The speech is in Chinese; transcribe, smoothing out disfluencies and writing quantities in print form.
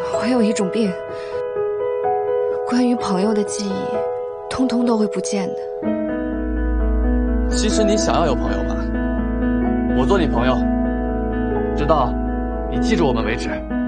我有一种病，关于朋友的记忆，通通都会不见的。 其实你想要有朋友吗？我做你朋友，直到你记住我们为止。